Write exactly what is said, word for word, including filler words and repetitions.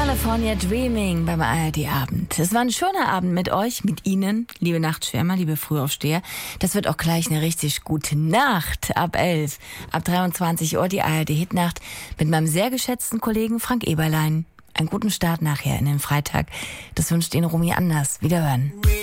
California Dreaming beim A R D-Abend. Es war ein schöner Abend mit euch, mit Ihnen, liebe Nachtschwärmer, liebe Frühaufsteher. Das wird auch gleich eine richtig gute Nacht ab elf. Ab dreiundzwanzig Uhr die A R D-Hitnacht mit meinem sehr geschätzten Kollegen Frank Eberlein. Einen guten Start nachher in den Freitag. Das wünscht Ihnen Romy Anders. Wiederhören.